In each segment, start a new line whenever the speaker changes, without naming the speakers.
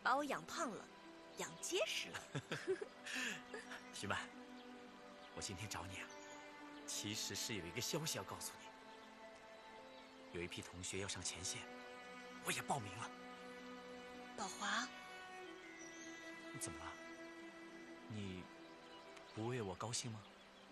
把我养胖了，养结实了。
徐曼，我今天找你啊，其实是有一个消息要告诉你。有一批同学要上前线，我也报名了。
宝华，
怎么了？你不为我高兴吗？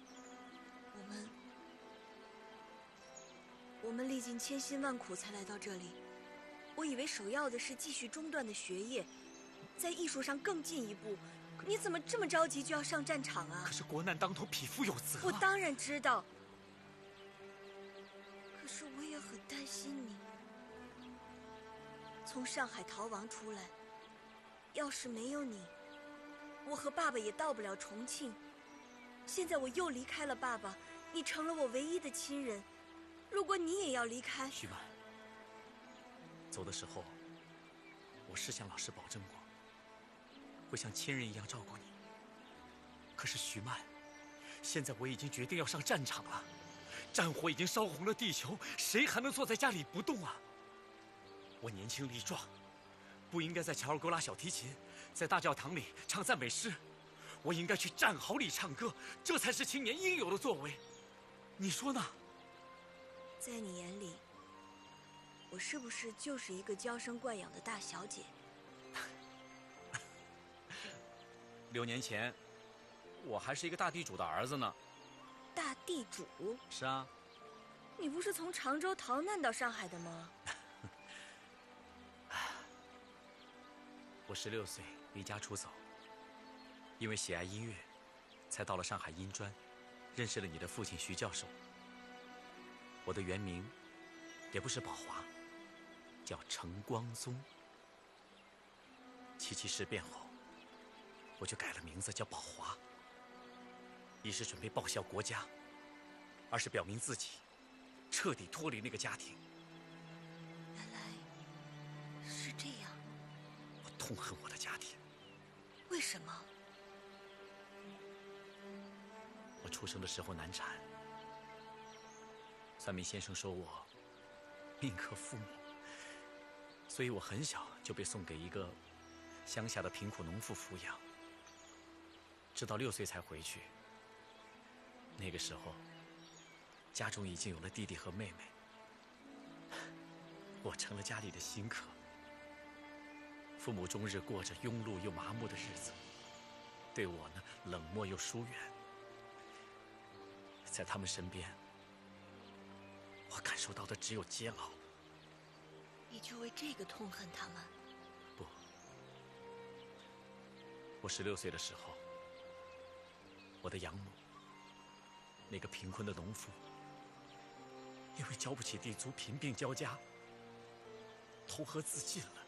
我们历尽千辛万苦才来到这里，我以为首要的是继续中断的学业，在艺术上更进一步。你怎么这么着急就要上战场啊？
可是国难当头，匹夫有责。
我当然知道，可是我也很担心你。从上海逃亡出来，要是没有你，我和爸爸也到不了重庆。现在我又离开了爸爸，你成了我唯一的亲人。如果你也要离开，
徐曼，走的时候，我是向老师保证过，会像亲人一样照顾你。可是徐曼，现在我已经决定要上战场了，战火已经烧红了地球，谁还能坐在家里不动啊？我年轻力壮，不应该在乔尔沟拉小提琴，在大教堂里唱赞美诗，我应该去战壕里唱歌，这才是青年应有的作为。你说呢？
在你眼里，我是不是就是一个娇生惯养的大小姐
？6年前，我还是一个大地主的儿子呢。
大地主？
是啊。
你不是从常州逃难到上海的吗？
我16岁离家出走，因为喜爱音乐，才到了上海音专，认识了你的父亲徐教授。我的原名也不是宝华，叫程光宗。7·7事变后，我就改了名字叫宝华，一是准备报效国家，二是表明自己彻底脱离那个家庭。
原来是这样。
我痛恨我的家庭。
为什么？
我出生的时候难产，算命先生说我命克父母，所以我很小就被送给一个乡下的贫苦农妇抚养，直到6岁才回去。那个时候，家中已经有了弟弟和妹妹，我成了家里的新客。父母终日过着庸碌又麻木的日子，对我呢冷漠又疏远。在他们身边，我感受到的只有煎熬。
你就为这个痛恨他们？
不，我16岁的时候，我的养母，那个贫困的农妇，因为交不起地租，贫病交加，投河自尽了。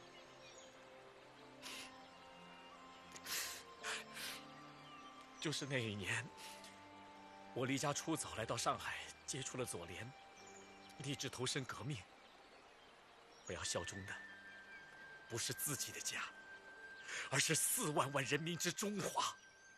就是那一年，我离家出走来到上海，接触了左联，立志投身革命。我要效忠的不是自己的家，而是4万万人民之中华。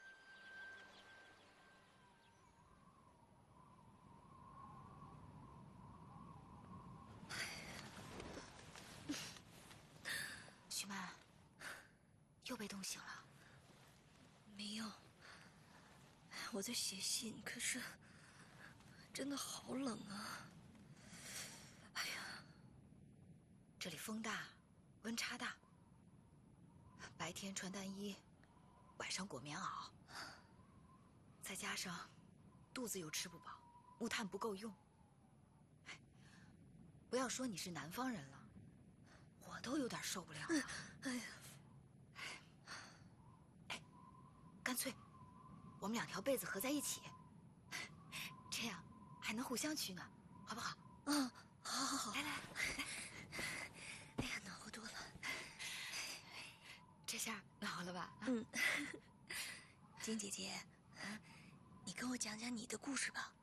徐曼，又被冻醒了？
没有，我在写信，可是真的好冷啊！哎呀，
这里风大，温差大，白天穿单衣，晚上裹棉袄，再加上肚子又吃不饱，木炭不够用。不要说你是南方人了，我都有点受不了了。
哎呀，
干脆我们2条被子合在一起，这样还能互相取暖，好不好？
嗯，好好好，
来。
哎呀，暖和多了。
这下暖和了吧？
嗯，金姐姐，你跟我讲讲你的故事吧。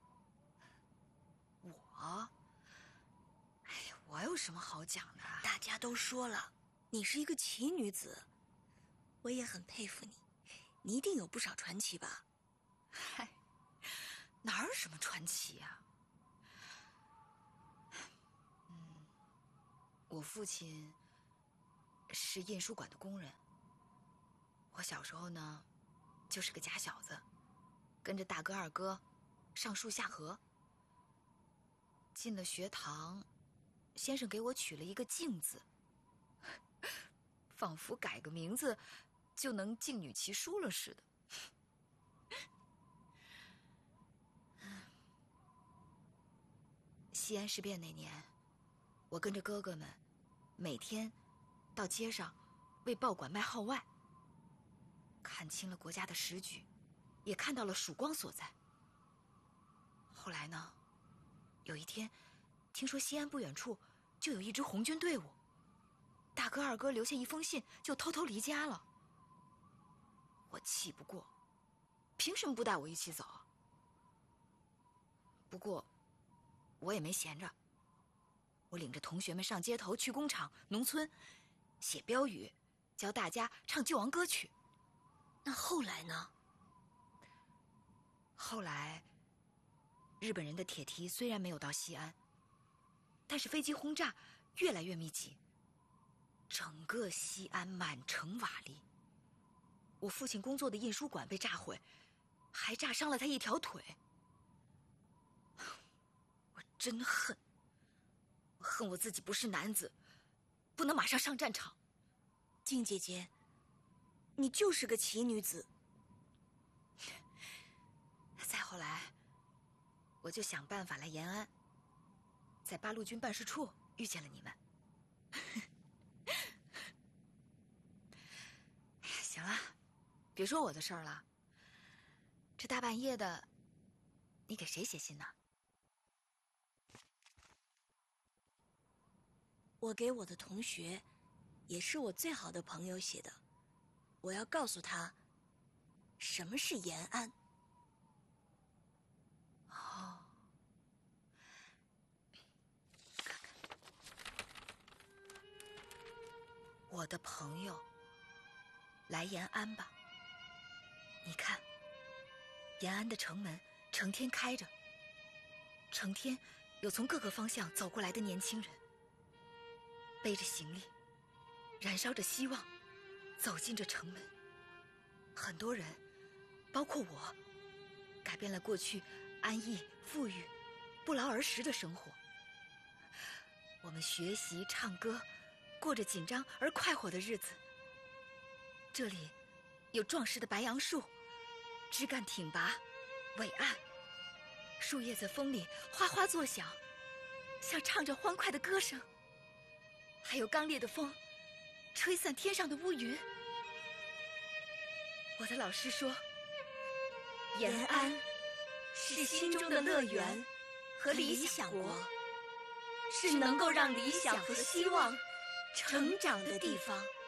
我有什么好讲的？
大家都说了，你是一个奇女子，我也很佩服你，你一定有不少传奇吧？
嗨，哪有什么传奇呀？我父亲是印书馆的工人， 我小时候呢，就是个假小子，跟着大哥二哥上树下河。进了学堂，先生给我取了一个静字，仿佛改个名字就能静女其书了似的。西安事变那年，我跟着哥哥们每天到街上为报馆卖号外，看清了国家的时局，也看到了曙光所在。后来呢，有一天听说西安不远处就有一支红军队伍，大哥二哥留下一封信就偷偷离家了。我气不过，凭什么不带我一起走？不过我也没闲着，我领着同学们上街头、去工厂、农村，写标语，教大家唱救亡歌曲。
那后来呢？
后来，日本人的铁蹄虽然没有到西安，但是飞机轰炸越来越密集，整个西安满城瓦砾。我父亲工作的印书馆被炸毁，还炸伤了他一条腿。我真恨，我恨我自己不是男子，不能马上上战场。
静姐姐，你就是个奇女子。
再后来，我就想办法来延安，在八路军办事处遇见了你们。行了，别说我的事儿了。这大半夜的，你给谁写信呢？
我给我的同学，也是我最好的朋友写的。我要告诉他，什么是延安。
哦，看看，我的朋友，来延安吧。你看，延安的城门成天开着，成天有从各个方向走过来的年轻人，背着行李，燃烧着希望，走进这城门。很多人，包括我，改变了过去安逸、富裕、不劳而食的生活。我们学习、唱歌，过着紧张而快活的日子。这里有壮实的白杨树，枝干挺拔，伟岸，树叶在风里哗哗作响，像唱着欢快的歌声。还有刚烈的风，吹散天上的乌云。我的老师说，延安
是心中的乐园和理想国，是能够让理想和希望成长的地方。